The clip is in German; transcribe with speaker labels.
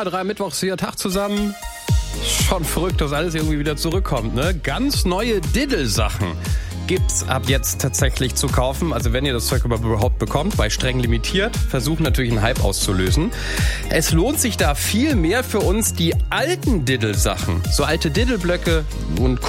Speaker 1: drei Mittwochs hier Tag zusammen. Schon verrückt, dass alles irgendwie wieder zurückkommt, ne? Ganz neue Diddle-Sachen gibt's ab jetzt tatsächlich zu kaufen. Also wenn ihr das Zeug überhaupt bekommt, bei streng limitiert, versuchen natürlich einen Hype auszulösen. Es lohnt sich da viel mehr für uns, die alten Diddle-Sachen, so alte Diddle-Blöcke und